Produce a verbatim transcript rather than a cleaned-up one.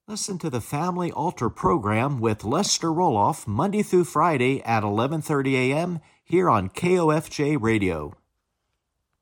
Listen to the Family Altar program with Lester Roloff Monday through Friday at eleven thirty a.m. here on K O F J Radio.